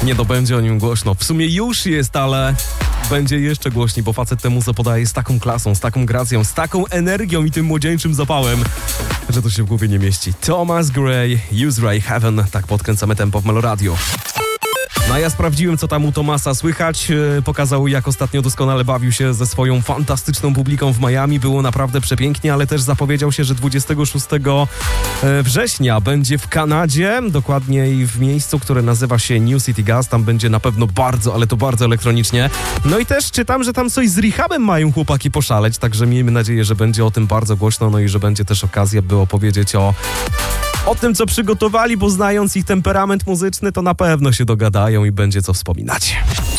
Nie, no będzie o nim głośno. W sumie już jest, ale będzie jeszcze głośniej, bo facet temu podaje z taką klasą, z taką gracją, z taką energią i tym młodzieńczym zapałem, że to się w głowie nie mieści. Thomas Gray, Use Ray Heaven. Tak podkręcamy tempo w Meloradio. No a ja sprawdziłem, co tam u Thomasa słychać. Pokazał, jak ostatnio doskonale bawił się ze swoją fantastyczną publiką w Miami. Było naprawdę przepięknie, ale też zapowiedział się, że 26 września będzie w Kanadzie, dokładniej w miejscu, które nazywa się New City Gas. Tam będzie na pewno bardzo, ale to bardzo elektronicznie. No i też czytam, że tam coś z rehabem mają chłopaki poszaleć, także miejmy nadzieję, że będzie o tym bardzo głośno, no i że będzie też okazja, by opowiedzieć o tym, co przygotowali, bo znając ich temperament muzyczny, to na pewno się dogadają i będzie co wspominać.